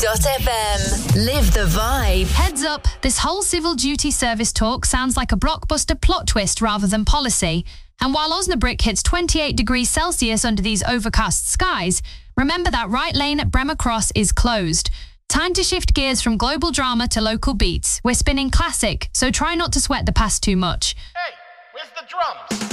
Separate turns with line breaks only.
Live.fm. Live the vibe.
Heads up, this whole civil duty service talk sounds like a blockbuster plot twist rather than policy. And while Osnabrück hits 28 degrees Celsius under these overcast skies, remember that right lane at Bremer Cross is closed. Time to shift gears from global drama to local beats. We're spinning classic, so try not to sweat the past too much.
Hey, where's the drums?